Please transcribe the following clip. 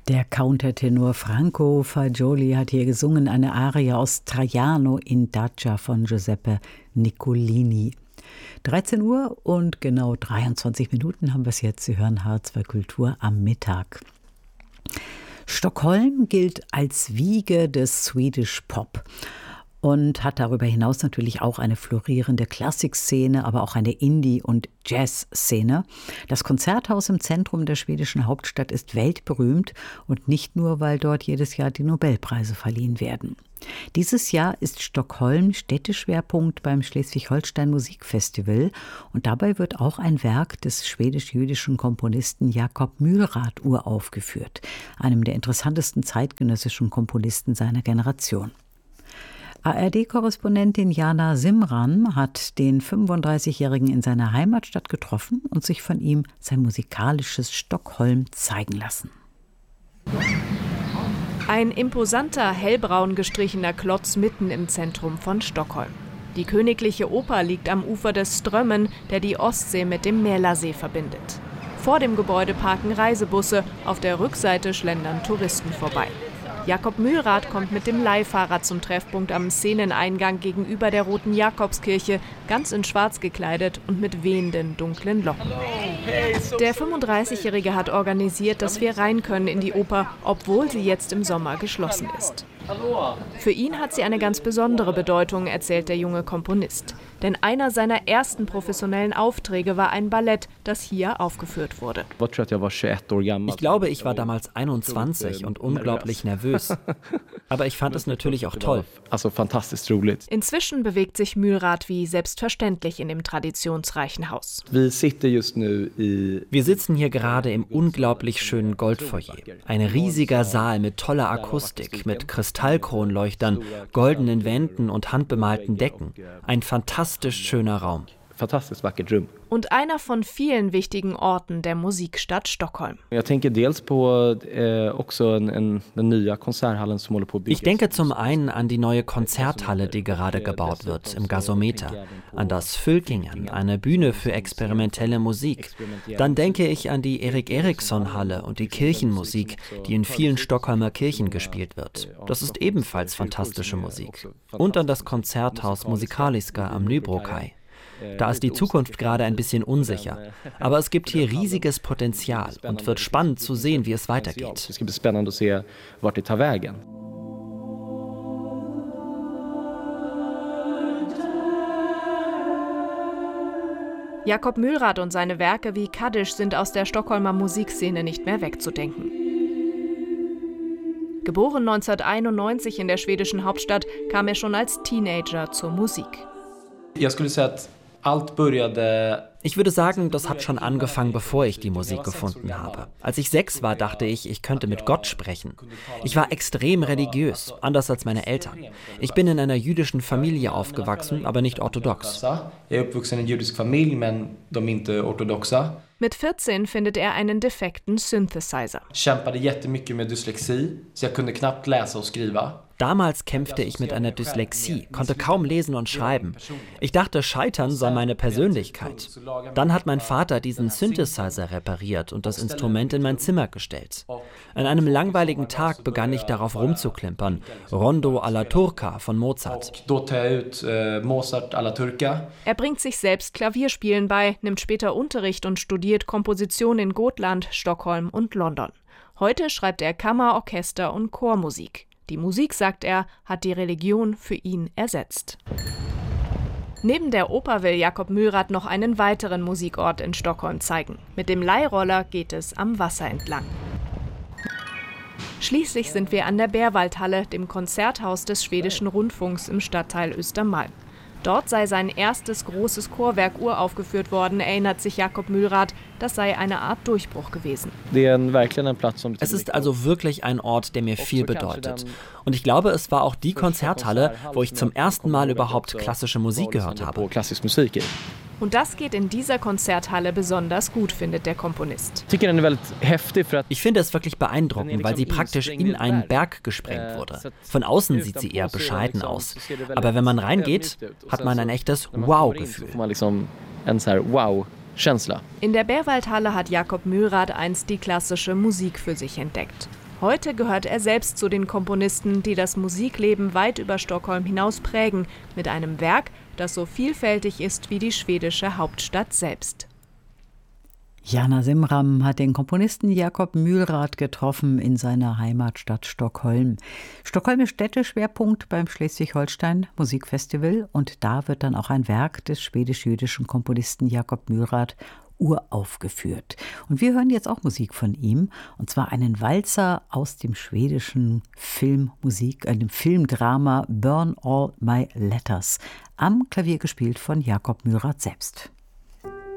Der Countertenor Franco Fagioli hat hier gesungen eine Arie aus Traiano in Dacia von Giuseppe Nicolini. 13 Uhr und genau 23 Minuten haben wir es jetzt. Sie hören H2 Kultur am Mittag. Stockholm gilt als Wiege des Swedish Pop und hat darüber hinaus natürlich auch eine florierende Klassikszene, aber auch eine Indie- und Jazzszene. Das Konzerthaus im Zentrum der schwedischen Hauptstadt ist weltberühmt und nicht nur, weil dort jedes Jahr die Nobelpreise verliehen werden. Dieses Jahr ist Stockholm Städteschwerpunkt beim Schleswig-Holstein Musikfestival und dabei wird auch ein Werk des schwedisch-jüdischen Komponisten Jakob Mylrath uraufgeführt, einem der interessantesten zeitgenössischen Komponisten seiner Generation. ARD-Korrespondentin Jana Simran hat den 35-Jährigen in seiner Heimatstadt getroffen und sich von ihm sein musikalisches Stockholm zeigen lassen. Ein imposanter, hellbraun gestrichener Klotz mitten im Zentrum von Stockholm. Die Königliche Oper liegt am Ufer des Strömmen, der die Ostsee mit dem Mälarsee verbindet. Vor dem Gebäude parken Reisebusse, auf der Rückseite schlendern Touristen vorbei. Jakob Mylrath kommt mit dem Leihfahrrad zum Treffpunkt am Szeneneingang gegenüber der Roten Jakobskirche, ganz in schwarz gekleidet und mit wehenden, dunklen Locken. Der 35-Jährige hat organisiert, dass wir rein können in die Oper, obwohl sie jetzt im Sommer geschlossen ist. Für ihn hat sie eine ganz besondere Bedeutung, erzählt der junge Komponist. Denn einer seiner ersten professionellen Aufträge war ein Ballett, das hier aufgeführt wurde. Ich glaube, ich war damals 21 und unglaublich nervös. Aber ich fand es natürlich auch toll. Inzwischen bewegt sich Mylrath wie selbstverständlich in dem traditionsreichen Haus. Wir sitzen hier gerade im unglaublich schönen Goldfoyer. Ein riesiger Saal mit toller Akustik, mit Kristallkronleuchtern, goldenen Wänden und handbemalten Decken. Ein fantastisch schöner Raum. Fantastiskt vackert rum. Und einer von vielen wichtigen Orten der Musikstadt Stockholm. Ich denke zum einen an die neue Konzerthalle, die gerade gebaut wird, im Gasometer, an das Fylkingen, eine Bühne für experimentelle Musik. Dann denke ich an die Erik Eriksson-Halle und die Kirchenmusik, die in vielen Stockholmer Kirchen gespielt wird. Das ist ebenfalls fantastische Musik. Und an das Konzerthaus Musikaliska am Nybrokai. Da ist die Zukunft gerade ein bisschen unsicher. Aber es gibt hier riesiges Potenzial und wird spannend zu sehen, wie es weitergeht. Es gibt spannend zu sehen, vart det tar vägen. Jakob Mylrath und seine Werke wie Kaddisch sind aus der Stockholmer Musikszene nicht mehr wegzudenken. Geboren 1991 in der schwedischen Hauptstadt, kam er schon als Teenager zur Musik. Ich würde sagen, das hat schon angefangen, bevor ich die Musik gefunden habe. Als ich 6 war, dachte ich, ich könnte mit Gott sprechen. Ich war extrem religiös, anders als meine Eltern. Ich bin in einer jüdischen Familie aufgewachsen, aber nicht orthodox. Mit 14 findet er einen defekten Synthesizer. Damals kämpfte ich mit einer Dyslexie, konnte kaum lesen und schreiben. Ich dachte, Scheitern sei meine Persönlichkeit. Dann hat mein Vater diesen Synthesizer repariert und das Instrument in mein Zimmer gestellt. An einem langweiligen Tag begann ich darauf rumzuklimpern. Rondo alla Turca von Mozart. Er bringt sich selbst Klavierspielen bei, nimmt später Unterricht und studiert Komposition in Gotland, Stockholm und London. Heute schreibt er Kammer-, Orchester- und Chormusik. Die Musik, sagt er, hat die Religion für ihn ersetzt. Neben der Oper will Jakob Mylrath noch einen weiteren Musikort in Stockholm zeigen. Mit dem Leihroller geht es am Wasser entlang. Schließlich sind wir an der Bärwaldhalle, dem Konzerthaus des schwedischen Rundfunks im Stadtteil Östermalm. Dort sei sein erstes großes Chorwerk uraufgeführt worden, erinnert sich Jakob Mylrath. Das sei eine Art Durchbruch gewesen. Es ist also wirklich ein Ort, der mir viel bedeutet. Und ich glaube, es war auch die Konzerthalle, wo ich zum ersten Mal überhaupt klassische Musik gehört habe. Und das geht in dieser Konzerthalle besonders gut, findet der Komponist. Ich finde es wirklich beeindruckend, weil sie praktisch in einen Berg gesprengt wurde. Von außen sieht sie eher bescheiden aus. Aber wenn man reingeht, hat man ein echtes Wow-Gefühl. In der Bärwaldhalle hat Jakob Mylrath einst die klassische Musik für sich entdeckt. Heute gehört er selbst zu den Komponisten, die das Musikleben weit über Stockholm hinaus prägen, mit einem Werk, das so vielfältig ist wie die schwedische Hauptstadt selbst. Jana Simram hat den Komponisten Jakob Mylrath getroffen in seiner Heimatstadt Stockholm. Stockholm ist Städteschwerpunkt beim Schleswig-Holstein Musikfestival und da wird dann auch ein Werk des schwedisch-jüdischen Komponisten Jakob Mylrath uraufgeführt. Und wir hören jetzt auch Musik von ihm, und zwar einen Walzer aus dem schwedischen dem Filmdrama Burn All My Letters, am Klavier gespielt von Jakob Mylrath selbst.